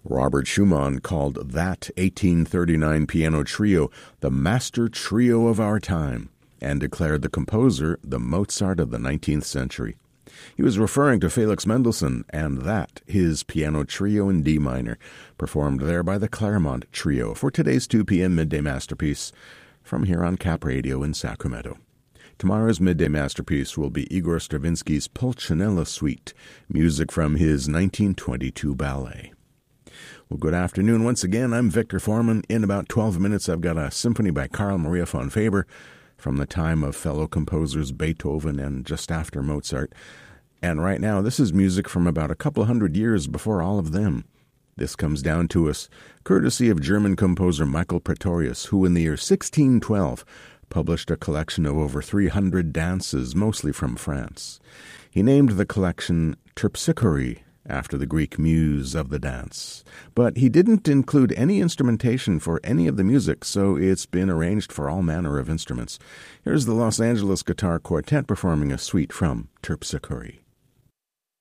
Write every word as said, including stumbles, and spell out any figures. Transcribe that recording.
Robert Schumann called that eighteen thirty-nine piano trio the master trio of our time and declared the composer the Mozart of the nineteenth century. He was referring to Felix Mendelssohn and that, his piano trio in D minor, performed there by the Claremont Trio for today's two p.m. Midday Masterpiece from here on Cap Radio in Sacramento. Tomorrow's Midday Masterpiece will be Igor Stravinsky's Pulcinella Suite, music from his nineteen twenty-two ballet. Well, good afternoon once again. I'm Victor Foreman. In about twelve minutes, I've got a symphony by Carl Maria von Faber from the time of fellow composers Beethoven and just after Mozart. And right now, this is music from about a couple hundred years before all of them. This comes down to us courtesy of German composer Michael Praetorius, who in the year sixteen twelve published a collection of over three hundred dances, mostly from France. He named the collection Terpsichore, after the Greek muse of the dance. But he didn't include any instrumentation for any of the music, so it's been arranged for all manner of instruments. Here's the Los Angeles Guitar Quartet performing a suite from Terpsichore.